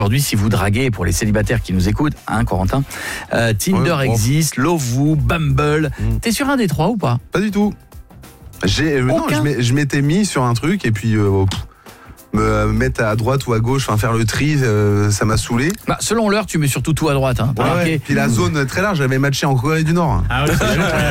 Aujourd'hui, si vous draguez, pour les célibataires qui nous écoutent, hein, Corentin, Tinder existe, Lovoo, Bumble. T'es sur un des trois ou pas? Pas du tout. Non, je m'étais mis sur un truc et puis me mettre à droite ou à gauche, faire le tri, ça m'a saoulé. Bah, selon l'heure, tu mets surtout tout à droite. Hein, ouais. Puis la zone très large, j'avais matché en Corée du Nord. Ah ouais,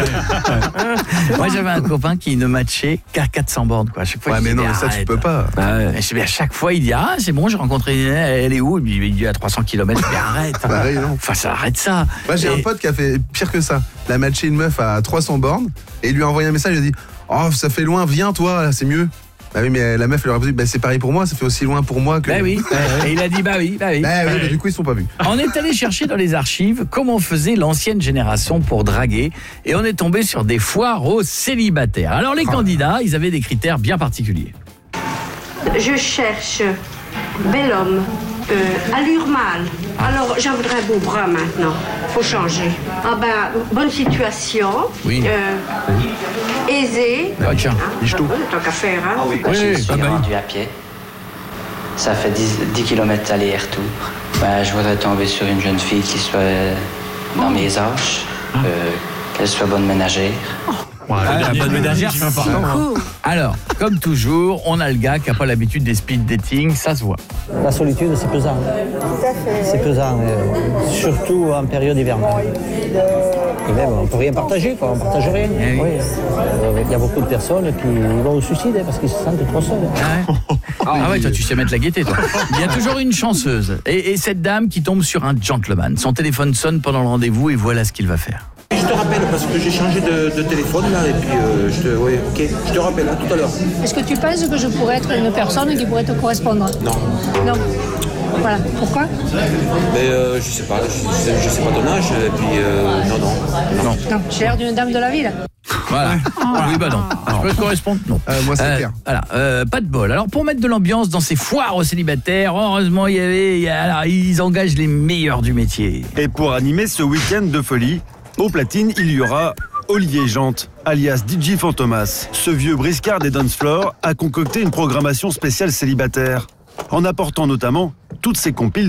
Moi, j'avais un copain qui ne matchait qu'à 400 bornes. Quoi. À chaque fois, ouais, mais non, mais ça, tu peux pas. À chaque fois, il dit ah, c'est bon, j'ai rencontré une, elle est où? Et puis, il dit à 300 km. Mais arrête. Non. Enfin, ça arrête ça. Moi, j'ai un pote qui a fait pire que ça. Il a matché une meuf à 300 bornes et il lui a envoyé un message. Il a dit oh, ça fait loin, viens toi, là, c'est mieux. Bah oui, mais la meuf, elle aurait dit, c'est pareil pour moi, ça fait aussi loin pour moi que... Bah oui, et il a dit, bah oui. Du coup, ils sont pas vus. On est allé chercher dans les archives comment faisait l'ancienne génération pour draguer, et on est tombé sur des foires aux célibataires. Alors les candidats, ils avaient des critères bien particuliers. Je cherche bel homme, allure mâle. Alors, j'en voudrais beau bras maintenant. Faut changer. Ah ben, bonne situation. Oui. Aisé. Ah, tiens, tant qu'à faire, hein. Je suis rendu à pied. Ça fait 10 km aller et retour. Je voudrais tomber sur une jeune fille qui soit dans mes âges, qu'elle soit bonne ménagère. bonne ménagère, je sais pas. Alors, comme toujours, on a le gars qui n'a pas l'habitude des speed dating, ça se voit. La solitude, c'est pesant. C'est pesant, surtout en période hivernale. Et même, on ne peut rien partager, quoi. On ne partage rien. Oui. Il y a beaucoup de personnes qui vont au suicide parce qu'ils se sentent trop seuls. Ah ouais, toi, tu sais mettre la gaieté, toi. Il y a toujours une chanceuse. Et cette dame qui tombe sur un gentleman. Son téléphone sonne pendant le rendez-vous et voilà ce qu'il va faire. Je te rappelle parce que j'ai changé de téléphone là et puis je te rappelle là, tout à l'heure. Est-ce que tu penses que je pourrais être une personne qui pourrait te correspondre? Non. Voilà. Pourquoi? Mais je sais pas ton âge et puis non. Non, j'ai l'air d'une dame de la ville. Voilà. Oui, bah non. Je peux te correspondre? Non. Moi, c'est clair. Voilà. Pas de bol. Alors, pour mettre de l'ambiance dans ces foires aux célibataires, heureusement, ils engagent les meilleurs du métier. Et pour animer ce week-end de folie, au platine, il y aura Olivier Jante, alias DJ Fantomas. Ce vieux briscard des dance floors a concocté une programmation spéciale célibataire, en apportant notamment toutes ses compiles